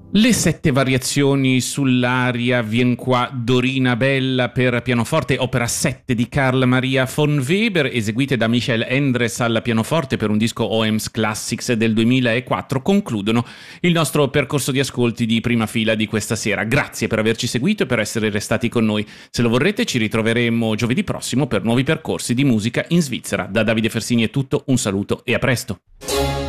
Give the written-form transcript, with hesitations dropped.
Le 7 variazioni sull'aria Vien qua Dorina Bella per pianoforte, opera 7 di Carl Maria von Weber, eseguite da Michael Endres al pianoforte per un disco OEMS Classics del 2004, concludono il nostro percorso di ascolti di prima fila di questa sera. Grazie per averci seguito e per essere restati con noi. Se lo vorrete ci ritroveremo giovedì prossimo per nuovi percorsi di musica in Svizzera. Da Davide Fersini è tutto, un saluto e a presto.